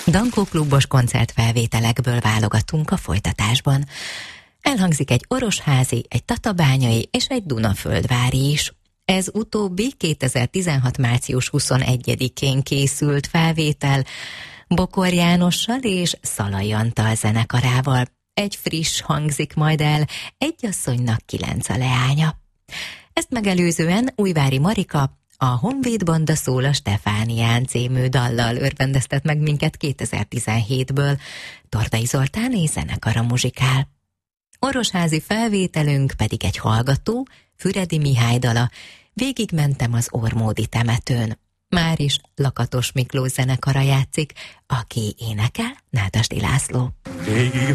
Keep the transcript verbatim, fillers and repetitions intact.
Dankó klubos koncertfelvételekből válogatunk a folytatásban. Elhangzik egy orosházi, egy tatabányai és egy dunaföldvári is. Ez utóbbi kétezer-tizenhat. március huszonegyedikén készült felvétel Bokor Jánossal és Szalai Antal zenekarával. Egy friss hangzik majd el, egy asszonynak kilenc a leánya. Ezt megelőzően Újvári Marika a Honvéd Banda szól a Stefánián című dallal örvendeztet meg minket kétezer-tizenhétből. Tordai Zoltán és zenekara muzsikál. Orosházi felvételünk pedig egy hallgató, Füredi Mihály dala, Végigmentem az Ormódi temetőn. Már is Lakatos Miklós zenekara játszik, aki énekel, Nádasdy László. Végig